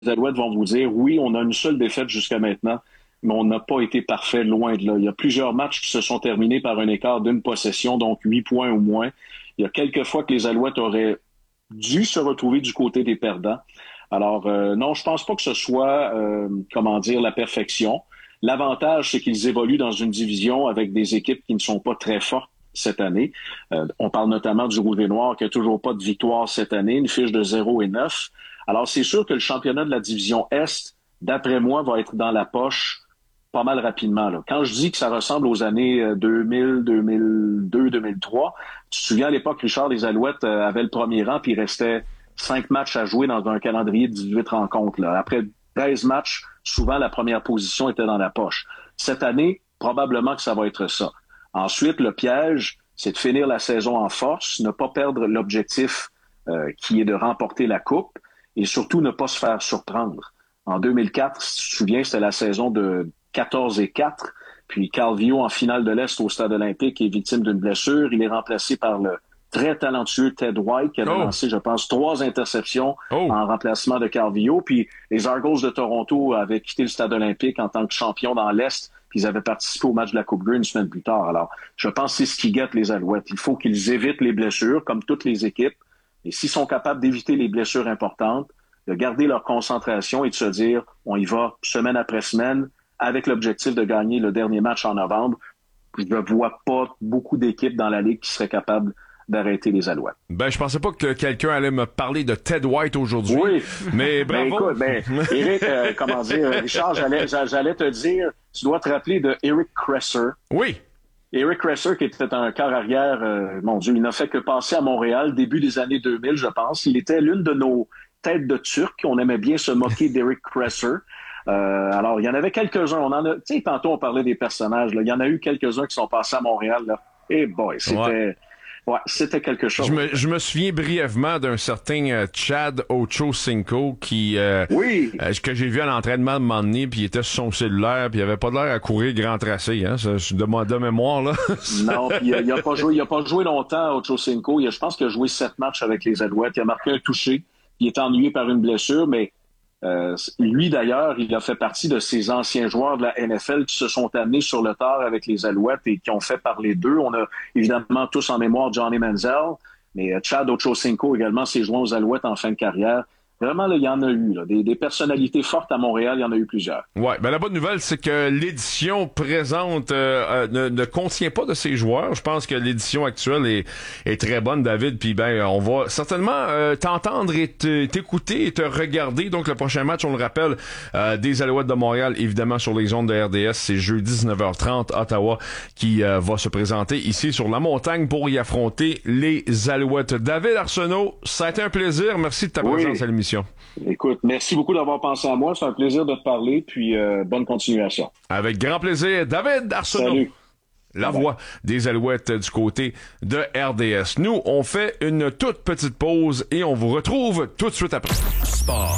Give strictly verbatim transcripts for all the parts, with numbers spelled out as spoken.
Alouettes vont vous dire, oui, on a une seule défaite jusqu'à maintenant, mais on n'a pas été parfait, loin de là. Il y a plusieurs matchs qui se sont terminés par un écart d'une possession, donc huit points ou moins. Il y a quelques fois que les Alouettes auraient dû se retrouver du côté des perdants. Alors, euh, non, je pense pas que ce soit, euh, comment dire, la perfection. L'avantage, c'est qu'ils évoluent dans une division avec des équipes qui ne sont pas très fortes cette année. Euh, on parle notamment du Rouge et Noir qui a toujours pas de victoire cette année, une fiche de zéro et neuf. Alors, c'est sûr que le championnat de la division Est, d'après moi, va être dans la poche pas mal rapidement, là. Quand je dis que ça ressemble aux années deux mille, deux mille deux, deux mille trois, tu te souviens à l'époque, Richard, les Alouettes euh, avaient le premier rang, puis il restait cinq matchs à jouer dans un calendrier de dix-huit rencontres, là. Après treize matchs, souvent la première position était dans la poche. Cette année, probablement que ça va être ça. Ensuite, le piège, c'est de finir la saison en force, ne pas perdre l'objectif euh, qui est de remporter la Coupe, et surtout ne pas se faire surprendre. En deux mille quatre, si tu te souviens, c'était la saison de quatorze et quatre, puis Calvillo en finale de l'Est au Stade olympique est victime d'une blessure. Il est remplacé par le très talentueux Ted White qui a oh. lancé, je pense, trois interceptions oh. en remplacement de Calvillo. Puis les Argos de Toronto avaient quitté le Stade olympique en tant que champion dans l'Est, puis ils avaient participé au match de la Coupe Grey une semaine plus tard. Alors, je pense que c'est ce qui guette les Alouettes. Il faut qu'ils évitent les blessures, comme toutes les équipes. Et s'ils sont capables d'éviter les blessures importantes, de garder leur concentration et de se dire, on y va semaine après semaine, avec l'objectif de gagner le dernier match en novembre, je ne vois pas beaucoup d'équipes dans la Ligue qui seraient capables d'arrêter les Alouettes. Ben, je pensais pas que quelqu'un allait me parler de Ted White aujourd'hui. Oui. Mais bravo. Ben, écoute, ben, Eric, euh, comment dire, Richard, j'allais, j'allais te dire, tu dois te rappeler de Eric Kresser. Oui. Eric Kresser, qui était un quart arrière, euh, mon Dieu, il n'a fait que passer à Montréal, début des années deux mille, je pense. Il était l'une de nos têtes de Turc. On aimait bien se moquer d'Eric Kresser. Euh, alors, il y en avait quelques-uns. On en a, tu sais, tantôt on parlait des personnages. Là. Il y en a eu quelques-uns qui sont passés à Montréal. Là. Et boy, c'était, ouais. Ouais, c'était quelque chose. Je me, je me souviens brièvement d'un certain euh, Chad Ochocinco qui, euh, oui, euh, que j'ai vu à l'entraînement de moment donné, puis il était sur son cellulaire, puis il avait pas l'air à courir grand tracé, hein. Ça, je demande de mémoire là. Non, puis il, il a pas joué, il a pas joué longtemps Ochocinco. Il a, je pense qu'il a joué sept matchs avec les Alouettes. Il a marqué un touché. Il est ennuyé par une blessure, mais Euh, lui, d'ailleurs, il a fait partie de ces anciens joueurs de la N F L qui se sont amenés sur le tard avec les Alouettes et qui ont fait parler d'eux. On a évidemment tous en mémoire Johnny Manziel, mais Chad Ochocinco également s'est joint aux Alouettes en fin de carrière. Vraiment, là, il y en a eu. Là. Des, des personnalités fortes à Montréal, il y en a eu plusieurs. Ouais, ben la bonne nouvelle, c'est que l'édition présente euh, euh, ne, ne contient pas de ces joueurs. Je pense que l'édition actuelle est, est très bonne, David. Puis ben, on va certainement euh, t'entendre et t'écouter et te regarder. Donc le prochain match, on le rappelle, euh, des Alouettes de Montréal, évidemment sur les ondes de R D S, c'est jeudi dix-neuf heures trente, Ottawa, qui euh, va se présenter ici sur la montagne pour y affronter les Alouettes. David Arsenault, ça a été un plaisir. Merci de ta oui. présence à l'émission. Écoute, merci beaucoup d'avoir pensé à moi. C'est un plaisir de te parler, puis euh, bonne continuation. Avec grand plaisir. David Arsenault. Salut. La Bye voix des Alouettes du côté de R D S. Nous, on fait une toute petite pause et on vous retrouve tout de suite après. Sport.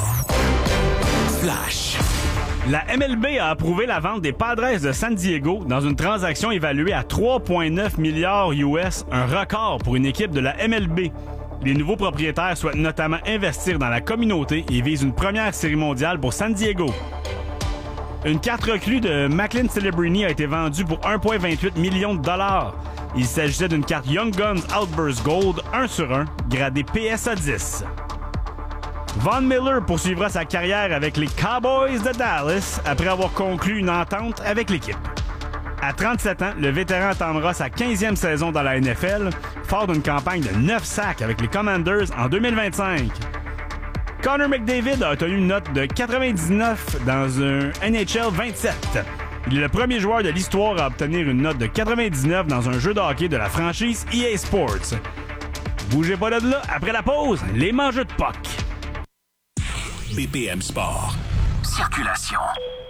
Flash. La M L B a approuvé la vente des Padres de San Diego dans une transaction évaluée à trois virgule neuf milliards U S, un record pour une équipe de la M L B. Les nouveaux propriétaires souhaitent notamment investir dans la communauté et visent une première série mondiale pour San Diego. Une carte recrue de Macklin Celebrini a été vendue pour un virgule vingt-huit million de dollars. Il s'agissait d'une carte Young Guns Outburst Gold un sur un, gradée P S A dix. Von Miller poursuivra sa carrière avec les Cowboys de Dallas après avoir conclu une entente avec l'équipe. À trente-sept ans, le vétéran entendra sa quinzième saison dans la N F L, fort d'une campagne de neuf sacks avec les Commanders en deux mille vingt-cinq. Connor McDavid a obtenu une note de quatre-vingt-dix-neuf dans un N H L vingt-sept. Il est le premier joueur de l'histoire à obtenir une note de quatre-vingt-dix-neuf dans un jeu de hockey de la franchise E A Sports. Bougez pas de là, après la pause, les mangeux de puck. B P M Sport. Circulation.